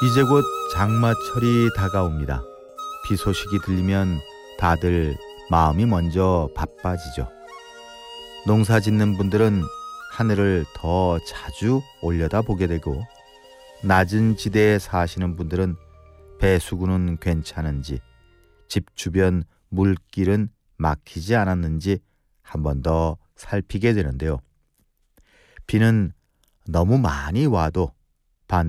이제 곧 장마철이 다가옵니다. 비 소식이 들리면 다들 마음이 먼저 바빠지죠. 농사 짓는 분들은 하늘을 더 자주 올려다 보게 되고, 낮은 지대에 사시는 분들은 배수구는 괜찮은지, 집 주변 물길은 막히지 않았는지 한 번 더 살피게 되는데요. 비는 너무 많이 와도